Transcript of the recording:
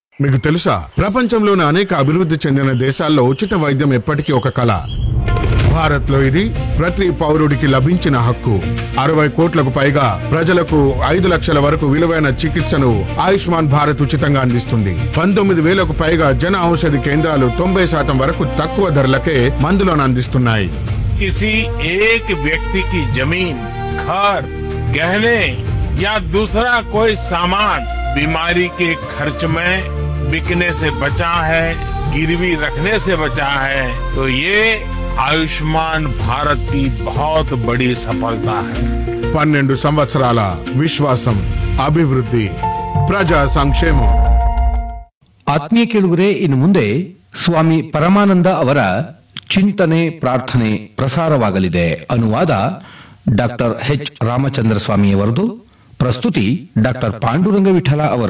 మీకు తెలుసా, ప్రపంచంలోని అనేక అభివృద్ధి చెందిన దేశాల్లో ఉచిత వైద్యం ఎప్పటికీ ఒక కళ. భారత్లో ఇది ప్రతి పౌరుడికి లభించిన హక్కు. 60 కోట్లకు పైగా ప్రజలకు 5 లక్షల వరకు విలువైన చికిత్సను ఆయుష్మాన్ భారత్ ఉచితంగా అందిస్తుంది. 19,000కు పైగా జన ఔషధి కేంద్రాలు 90% వరకు తక్కువ ధరలకే మందులను అందిస్తున్నాయి. किसी एक व्यक्ति की जमीन, घर, गहने या दूसरा कोई सामान बीमारी के खर्च में बिकने से बचा है, गिरवी रखने से बचा है, तो ये आयुष्मान भारत की बहुत बड़ी सफलता है. 12 సంవత్సరాల విశ్వాసం, ಅಭಿವೃದ್ಧಿ, ಪ್ರಜಾ ಸಂಕ್ಷೇಮ. ಆತ್ಮೀಯ ಕೇಳುಗರೆ, ಇನ್ನು ಮುಂದೆ ಸ್ವಾಮಿ ಪರಮಾನಂದ ಅವರ ಚಿಂತನೆ ಪ್ರಾರ್ಥನೆ ಪ್ರಸಾರವಾಗಲಿದೆ. ಅನುವಾದ ಡಾಕ್ಟರ್ ಎಚ್ ರಾಮಚಂದ್ರ ಸ್ವಾಮಿಯವರದು. ಪ್ರಸ್ತುತಿ ಡಾಕ್ಟರ್ ಪಾಂಡುರಂಗ ವಿಠಲ ಅವರು.